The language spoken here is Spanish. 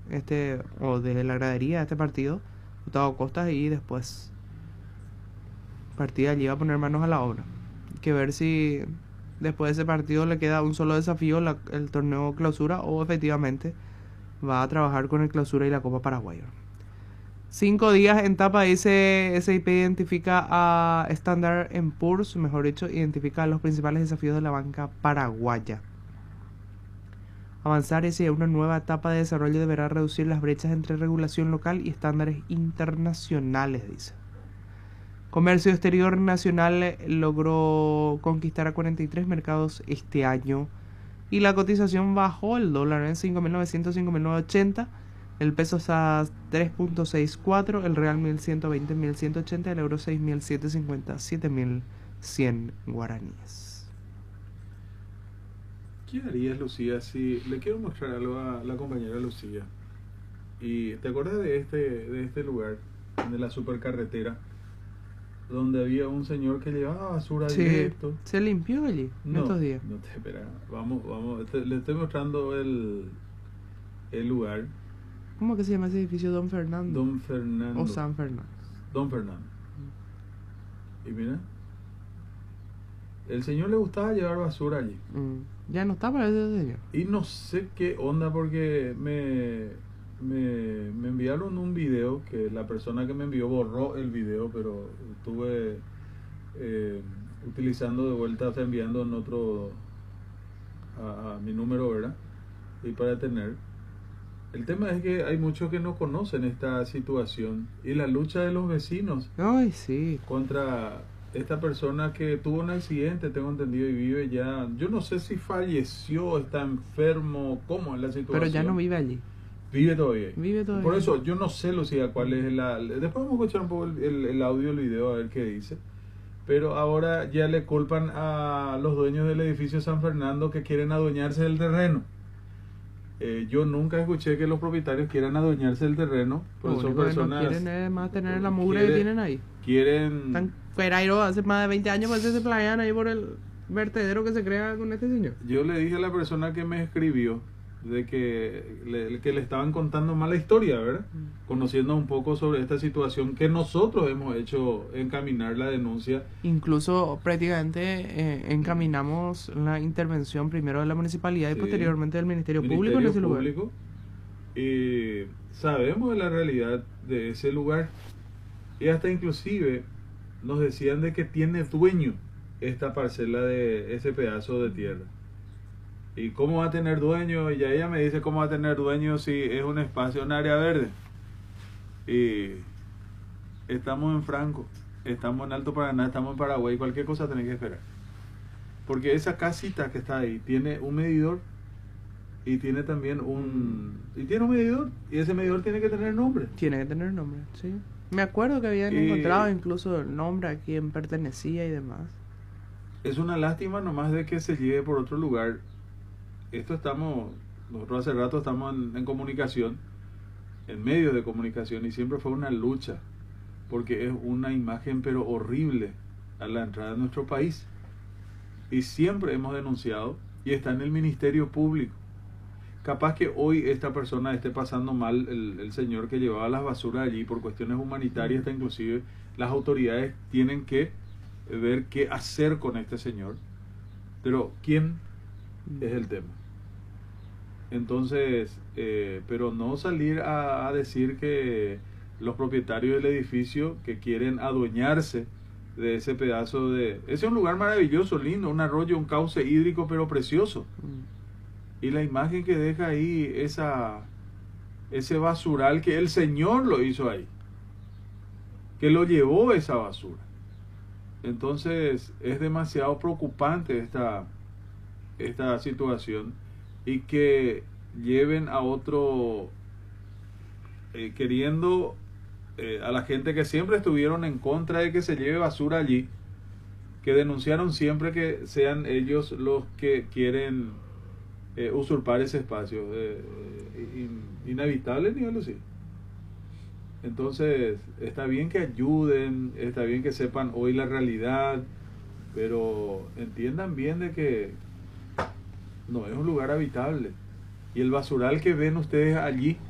o desde la gradería de este partido, Gustavo Costa, y después partida allí va a poner manos a la obra. Hay que ver si después de ese partido le queda un solo desafío, el torneo clausura, o efectivamente va a trabajar con el clausura y la Copa Paraguaya. 5 días en tapa, dice SIP, identifica a Standard & Poor's, mejor dicho, identifica los principales desafíos de la banca paraguaya. Avanzar hacia una nueva etapa de desarrollo deberá reducir las brechas entre regulación local y estándares internacionales, dice. Comercio exterior nacional logró conquistar a 43 mercados este año y la cotización bajó, el dólar en 5.900, 5.980, el peso está a 3.64, el real 1.120, 1.180, el euro 6.750, 7.100 guaraníes. ¿Qué harías, Lucía, si le quiero mostrar algo a la compañera Lucía? ¿Y te acuerdas de este lugar, de la supercarretera, donde había un señor que llevaba basura directo? ¿Se limpió allí en estos días? No te espera. Vamos, le estoy mostrando el lugar. ¿Cómo que se llama ese edificio? Don Fernando. Don Fernando. O San Fernando. Don Fernando. Y mira, el señor le gustaba llevar basura allí. Ya no está para ese señor. Y no sé qué onda, porque me enviaron un video que la persona que me envió borró el video, pero estuve utilizando de vuelta, está enviando en otro a mi número, ¿verdad? Y para tener. El tema es que hay muchos que no conocen esta situación y la lucha de los vecinos. Ay, sí. Contra esta persona que tuvo un accidente, tengo entendido, y vive ya, yo no sé si falleció, está enfermo, cómo es la situación. Pero ya no vive allí. Vive todavía. Vive todavía. Por eso yo no sé, Lucía, cuál es después vamos a escuchar un poco el audio, el video, a ver qué dice. Pero ahora ya le culpan a los dueños del edificio San Fernando que quieren adueñarse del terreno. Yo nunca escuché que los propietarios quieran adueñarse del terreno. Por son personas no quieren más tener la mugre que tienen ahí. Quieren... Están fuera, hace más de 20 años pues se playan ahí por el vertedero que se crea con este señor. Yo le dije a la persona que me escribió de que le estaban contando mala historia, ¿verdad? Conociendo un poco sobre esta situación que nosotros hemos hecho encaminar la denuncia. Incluso prácticamente encaminamos la intervención primero de la municipalidad y posteriormente del Ministerio Público en ese lugar. Y sabemos de la realidad de ese lugar y hasta inclusive nos decían de que tiene dueño esta parcela de ese pedazo de tierra. ¿Y cómo va a tener dueño? Y ella me dice cómo va a tener dueño si es un espacio, un área verde. Y estamos en Franco, estamos en Alto Paraná, estamos en Paraguay, cualquier cosa tenés que esperar. Porque esa casita que está ahí tiene un medidor y tiene también un medidor, y ese medidor tiene que tener nombre. Tiene que tener nombre, sí. Me acuerdo que habían encontrado incluso el nombre a quien pertenecía y demás. Es una lástima nomás de que se lleve por otro lugar. Nosotros hace rato estamos en comunicación, en medios de comunicación, y siempre fue una lucha, porque es una imagen pero horrible a la entrada de nuestro país. Y siempre hemos denunciado, y está en el Ministerio Público. Capaz que hoy esta persona esté pasando mal, el señor que llevaba las basuras allí por cuestiones humanitarias, hasta inclusive las autoridades tienen que ver qué hacer con este señor. Pero ¿quién es el tema? Entonces, pero no salir a decir que los propietarios del edificio que quieren adueñarse de ese pedazo de... Ese es un lugar maravilloso, lindo, un arroyo, un cauce hídrico, pero precioso. Y la imagen que deja ahí, ese basural que el Señor lo hizo ahí, que lo llevó esa basura. Entonces es demasiado preocupante esta situación, y que lleven a otro queriendo a la gente que siempre estuvieron en contra de que se lleve basura allí, que denunciaron siempre que sean ellos los que quieren usurpar ese espacio inhabitable, dígalo así. Entonces está bien que ayuden, está bien que sepan hoy la realidad, pero entiendan bien de que no es un lugar habitable. Y el basural que ven ustedes allí